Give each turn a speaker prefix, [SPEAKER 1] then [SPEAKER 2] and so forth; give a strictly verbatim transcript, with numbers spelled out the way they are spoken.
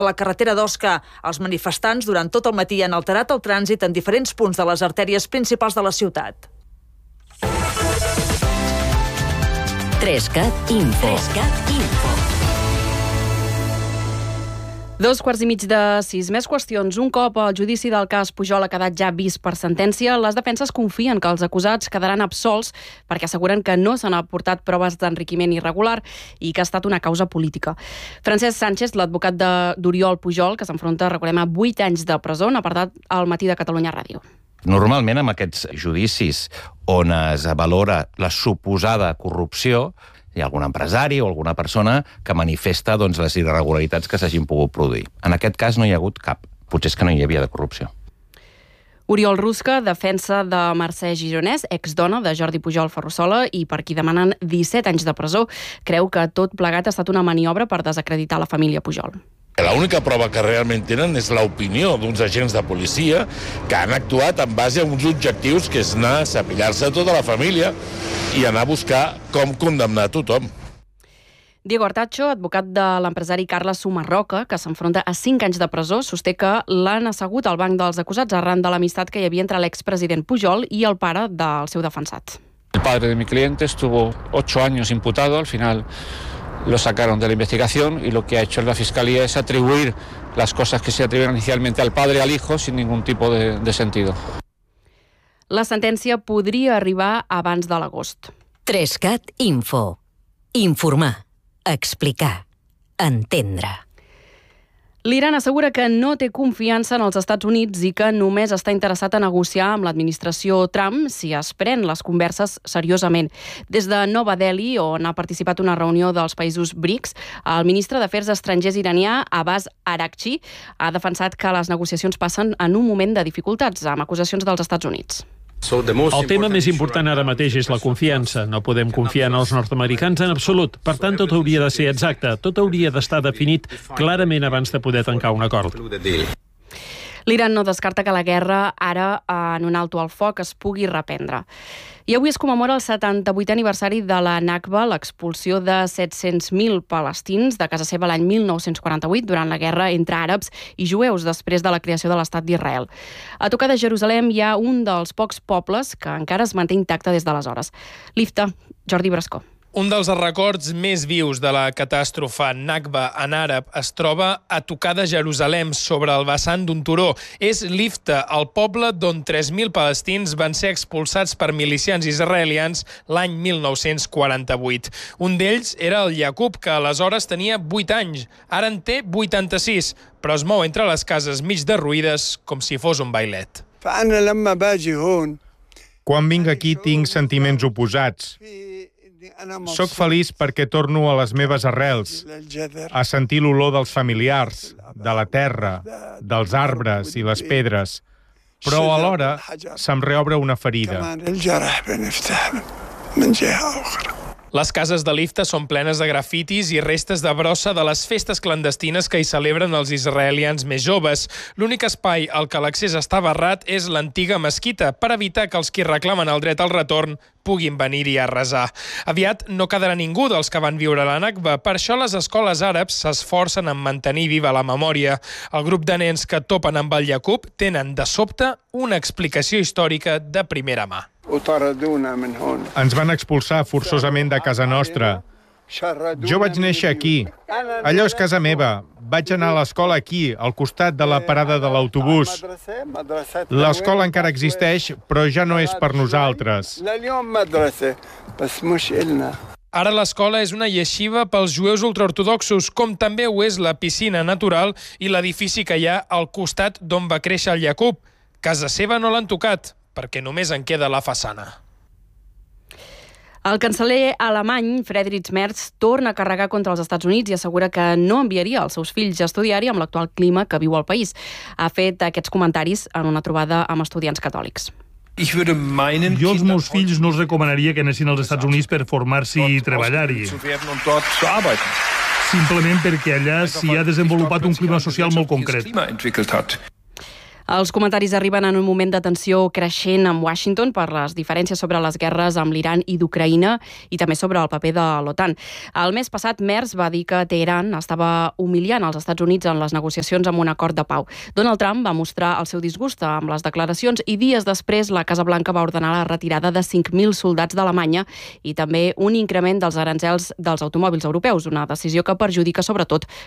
[SPEAKER 1] A la carretera d'Osca, els manifestants durant tot el matí han alterat el trànsit en diferents punts de les artèries principals de la ciutat.
[SPEAKER 2] Trescat Info. Info.
[SPEAKER 3] Dos quarts i mig de sis. Més qüestions. Un cop el judici del cas Pujol ha quedat ja vist per sentència, les defenses confien que els acusats quedaran absolts perquè asseguren que no s'han aportat proves d'enriquiment irregular i que ha estat una causa política. Francesc Sánchez, l'advocat d'Oriol Pujol, que s'enfronta, recordem, a vuit anys de presó, n'ha parlat al Matí de Catalunya Ràdio.
[SPEAKER 4] Normalment, amb aquests judicis on es valora la suposada corrupció, hi ha algun empresari o alguna persona que manifesta doncs, les irregularitats que s'hagin pogut produir. En aquest cas no hi ha hagut cap. Potser és que no hi havia de corrupció.
[SPEAKER 3] Oriol Rusca, defensa de Mercè Gironès, exdona de Jordi Pujol Ferrusola i per qui demanen disset anys de presó, creu que tot plegat ha estat una maniobra per desacreditar la família Pujol.
[SPEAKER 5] L'única prova que realment tenen és l'opinió d'uns agents de policia que han actuat en base a uns objectius que és anar a cepillar-se tota la família i anar a buscar com condemnar tothom.
[SPEAKER 3] Diego Artacho, advocat de l'empresari Carles Sumarroca, que s'enfronta a cinc anys de presó, sosté que l'han assegut al banc dels acusats arran de l'amistat que hi havia entre l'expresident Pujol i el pare del seu defensat.
[SPEAKER 6] El padre de mi cliente estuvo ocho años imputado, al final lo sacaron de la investigación y lo que ha hecho la Fiscalía es atribuir las cosas que se atribuyen inicialmente al padre y al hijo sin ningún tipo de, de sentido.
[SPEAKER 3] La sentència podria arribar abans de l'agost.
[SPEAKER 2] Trescat Info. Informar, explicar, entendre.
[SPEAKER 3] L'Iran assegura que no té confiança en els Estats Units i que només està interessat a negociar amb l'administració Trump si es pren les converses seriosament. Des de Nova Delhi, on ha participat una reunió dels països BRICS, el ministre d'Afers Estrangers iranià, Abbas Araghchi, ha defensat que les negociacions passen en un moment de dificultats, amb acusacions dels Estats Units.
[SPEAKER 7] El tema més important ara mateix és la confiança. No podem confiar en els nord-americans en absolut. Per tant, tot hauria de ser exacte. Tot hauria d'estar definit clarament abans de poder tancar un acord.
[SPEAKER 3] L'Iran no descarta que la guerra ara, en un alto al foc, es pugui reprendre. I avui es commemora el setanta-vuitè aniversari de la Nakba, l'expulsió de set-cents mil palestins de casa seva l'any mil nou-cents quaranta-vuit durant la guerra entre àrabs i jueus després de la creació de l'Estat d'Israel. A tocar de Jerusalem hi ha un dels pocs pobles que encara es manté intacte des d'aleshores. Lifta, Jordi Brascó.
[SPEAKER 8] Un dels records més vius de la catàstrofe Nakba en àrab es troba a tocar de Jerusalem, sobre el vessant d'un turó. És Lifta, el poble d'on tres mil palestins van ser expulsats per milicians israelians l'any mil nou-cents quaranta-vuit. Un d'ells era el Yaqub, que aleshores tenia vuit anys. Ara en té vuitanta-sis, però es mou entre les cases mig derruïdes com si fos un bailet.
[SPEAKER 9] Quan vinc aquí tinc sentiments oposats. Soc feliç perquè torno a les meves arrels, a sentir l'olor dels familiars, de la terra, dels arbres i les pedres, però alhora se'm reobre una ferida.
[SPEAKER 8] Les cases de Lifta són plenes de grafitis i restes de brossa de les festes clandestines que hi celebren els israelians més joves. L'únic espai al que l'accés està barrat és l'antiga mesquita, per evitar que els qui reclamen el dret al retorn puguin venir-hi a resar. Aviat no quedarà ningú dels que van viure la Nakba, per això les escoles àrabs s'esforcen en mantenir viva la memòria. El grup de nens que topen amb el Yaqub tenen, de sobte, una explicació històrica de primera mà.
[SPEAKER 9] Ens van expulsar forçosament de casa nostra. Jo vaig néixer aquí. Allò és casa meva. Vaig anar a l'escola aquí, al costat de la parada de l'autobús. L'escola encara existeix, però ja no és per nosaltres.
[SPEAKER 8] Ara l'escola és una yeshiva pels jueus ultraortodoxos, com també ho és la piscina natural i l'edifici que hi ha al costat d'on va créixer el Yaqub. Casa seva no l'han tocat, perquè només en queda la façana.
[SPEAKER 3] El canceller alemany, Friedrich Merz, torna a carregar contra els Estats Units i assegura que no enviaria els seus fills a estudiar-hi amb l'actual clima que viu el país. Ha fet aquests comentaris en una trobada amb estudiants catòlics.
[SPEAKER 10] Jo als meus fills no els recomanaria que anessin als Estats Units per formar-s'hi i treballar-hi. Simplement perquè allà s'hi ha desenvolupat un clima social molt concret.
[SPEAKER 3] Els comentaris arriben en un moment de tensió creixent amb Washington per les diferències sobre les guerres amb l'Iran i d'Ucraïna i també sobre el paper de l'OTAN. El mes passat, Merz va dir que Teheran estava humiliant els Estats Units en les negociacions amb un acord de pau. Donald Trump va mostrar el seu disgust amb les declaracions i dies després la Casa Blanca va ordenar la retirada de cinc mil soldats d'Alemanya i també un increment dels aranzels dels automòbils europeus, una decisió que perjudica sobretot